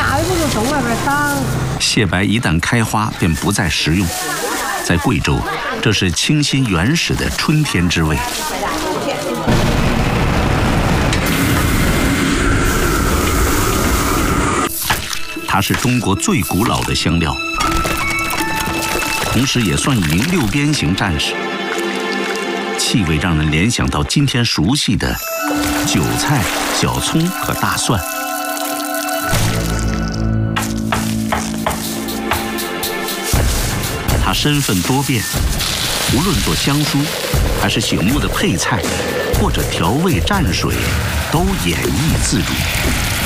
蟹白一旦开花，便不再食用。在贵州，这是清新原始的春天之味。它是中国最古老的香料，同时也算一名六边形战士。气味让人联想到今天熟悉的韭菜、小葱和大蒜。它身份多变，无论做香酥，还是醒目的配菜，或者调味蘸水，都演绎自如。